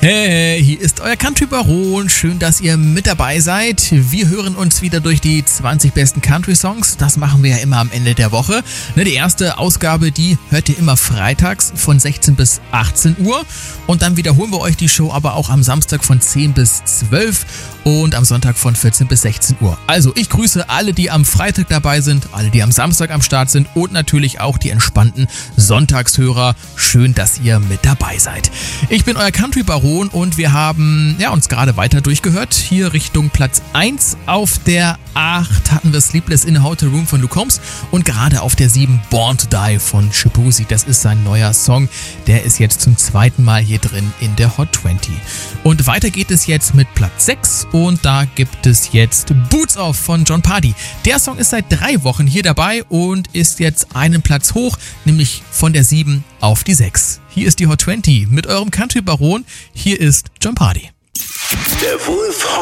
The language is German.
Hey, hier ist euer Country Baron. Schön, dass ihr mit dabei seid. Wir hören uns wieder durch die 20 besten Country-Songs. Das machen wir ja immer am Ende der Woche. Die erste Ausgabe, die hört ihr immer freitags von 16 bis 18 Uhr. Und dann wiederholen wir euch die Show aber auch am Samstag von 10 bis 12 und am Sonntag von 14 bis 16 Uhr. Also ich grüße alle, die am Freitag dabei sind, alle, die am Samstag am Start sind und natürlich auch die entspannten Sonntagshörer. Schön, dass ihr mit dabei seid. Ich bin euer Country Baron und wir haben uns gerade weiter durchgehört. Hier Richtung Platz 1. Auf der 8 hatten wir Sleepless in a Hotel Room von Luke Combs und gerade auf der 7 Born to Die von Shaboozey. Das ist sein neuer Song. Der ist jetzt zum zweiten Mal hier drin in der Hot 20. Und weiter geht es jetzt mit Platz 6 und da gibt es jetzt Boots Off von Jon Pardi. Der Song ist seit 3 Wochen hier dabei und ist jetzt einen Platz hoch, nämlich von der 7 auf die 6. Hier ist die Hot 20 mit eurem Country Baron. Hier ist Jon Pardi. Der Wolf